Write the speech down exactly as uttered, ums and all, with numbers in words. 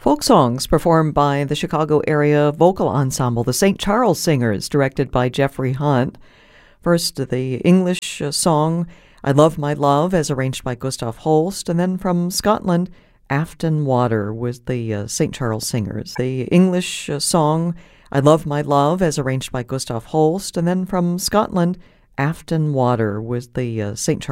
Folk songs performed by the Chicago area vocal ensemble, the Saint Charles Singers, directed by Jeffrey Hunt. First, the English uh, song, I Love My Love, as arranged by Gustav Holst, and then from Scotland, Afton Water with the uh, Saint Charles Singers. The English uh, song, I Love My Love, as arranged by Gustav Holst, and then from Scotland, Afton Water with the uh, Saint Charles